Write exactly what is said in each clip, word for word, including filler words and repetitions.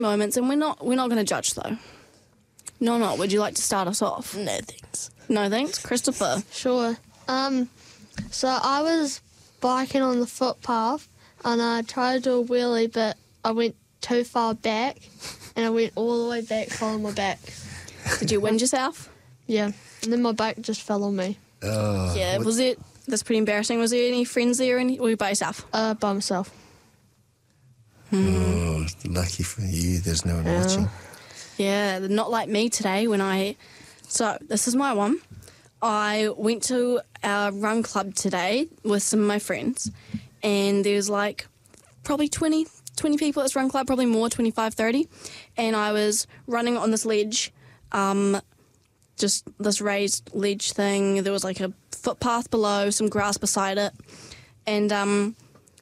moments, and we're not we're not going to judge though. No, no. Would you like to start us off? No thanks. No thanks, Christopher. Sure. Um, so I was biking on the footpath and I tried to do a wheelie, but I went too far back and I went all the way back, following my back. Did you wind yourself? Yeah, and then my bike just fell on me. Oh, Yeah. what- Was it? That's pretty embarrassing. Was there any friends there, or any? Or were you by yourself? Uh, by myself. Oh, lucky for you, there's no one Yeah. watching. Yeah, not like me today when I... So, this is my one. I went to our run club today with some of my friends, and there's like probably twenty, twenty people at this run club, probably more, twenty-five, thirty, and I was running on this ledge, um, just this raised ledge thing. There was like a footpath below, some grass beside it, and um,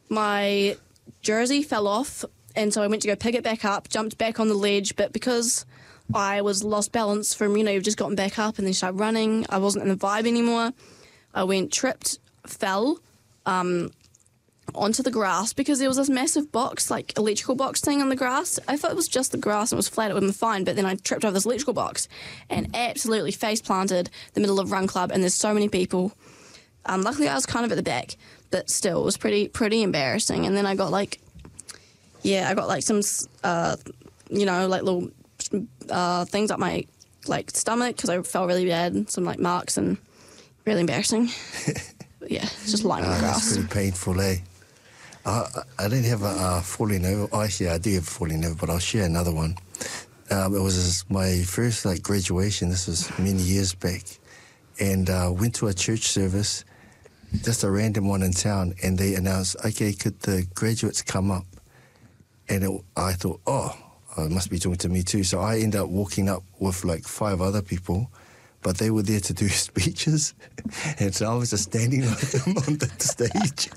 my jersey fell off, and so I went to go pick it back up, jumped back on the ledge, but because I was lost balance from, you know, you've just gotten back up and then started running, I wasn't in the vibe anymore. I went, tripped, fell um, onto the grass because there was this massive box, like electrical box thing on the grass. I thought it was just the grass and it was flat, it would have been fine, but then I tripped over this electrical box and absolutely face planted the middle of run club, and there's so many people. Um, luckily I was kind of at the back, but still it was pretty pretty embarrassing. And then I got like, yeah, I got like some, uh, you know, like little uh, things up my like stomach because I felt really bad, some like marks, and really embarrassing. But yeah, it's just lying on the Ah, that's grass. pretty painful, eh? I, I didn't have a uh, falling over. Oh, actually, I do have a falling over, but I'll share another one. Um, it was my first like graduation. This was many years back, and uh, went to a church service, just a random one in town, and they announced, "Okay, could the graduates come up?" And it, I thought, oh, oh, it must be talking to me too. So I ended up walking up with like five other people, but they were there to do speeches, and so I was just standing with them on the stage.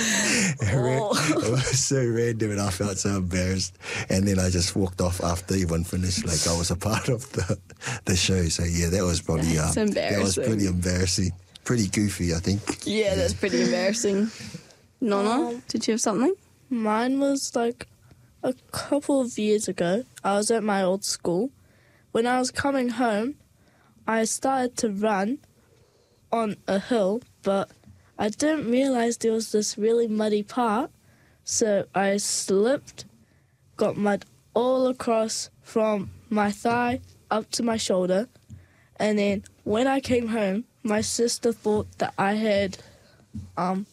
It ra- it was so random, and I felt so embarrassed. And then I just walked off after everyone finished, like I was a part of the the show. So yeah, that was probably uh, That's that was embarrassing. pretty embarrassing, pretty goofy, I think. Yeah, that's pretty embarrassing. Nona, Um, did you have something? Mine was like a couple of years ago. I was at my old school. When I was coming home, I started to run on a hill, but I didn't realize there was this really muddy part. So I slipped, got mud all across from my thigh up to my shoulder. And then when I came home, my sister thought that I had um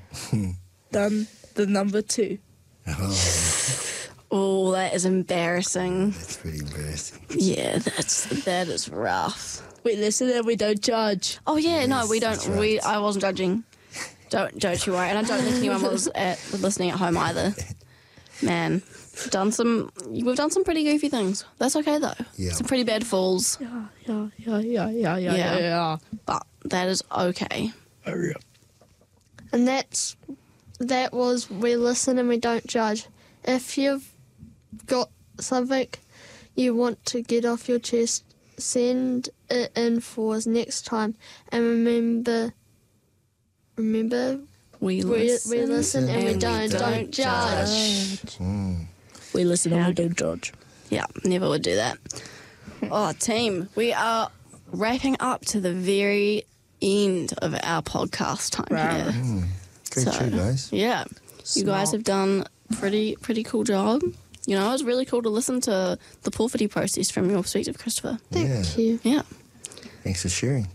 done the number two. Oh, Oh, that is embarrassing. that's pretty embarrassing. Yeah, that's that is rough. We listen and we don't judge. Oh yeah, no, we don't. that's right. We I wasn't judging. Don't don't you worry, and I don't think anyone was at, listening at home either. Man, done some. We've done some pretty goofy things. That's okay though. Yeah. Some pretty bad falls, Yeah, yeah, yeah, yeah, yeah, yeah, Yeah. yeah, yeah. but that is okay. Hurry up. And that's that was we listen and we don't judge. If you've got something you want to get off your chest, send it in for us next time. And remember, remember, We we, listen, we listen and we and don't, we don't, don't judge. Mm. We listen and we don't judge. Yeah, never would do that. Oh, team, we are wrapping up to the very end of our podcast time here. Mm. Great So, show, guys. Yeah, you guys have done pretty pretty cool job. You know, it was really cool to listen to the porphyry process from your perspective, Christopher. Thank Yeah. you. Yeah. Thanks for sharing.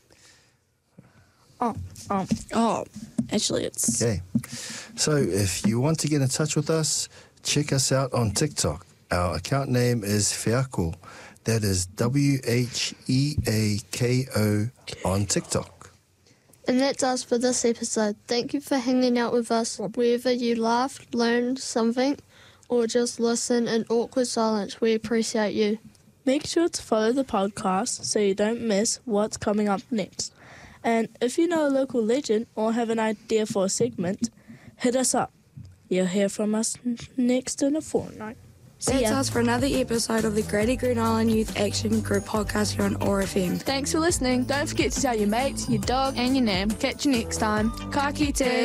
Oh, um, Oh, actually, it's Okay. So if you want to get in touch with us, check us out on TikTok. Our account name is Whiako. That is W H E A K O on TikTok. And that's us for this episode. Thank you for hanging out with us. Whether you laughed, learned something, or just listen in awkward silence, we appreciate you. make sure to follow the podcast so you don't miss what's coming up next. And if you know a local legend or have an idea for a segment, hit us up. You'll hear from us n- next in a fortnight. See That's ya. us for another episode of the Greater Green Island Youth Action Group podcast here on O R F M. Thanks for listening. Don't forget to tell your mates, your dog, and your name. Catch you next time. Ka kite.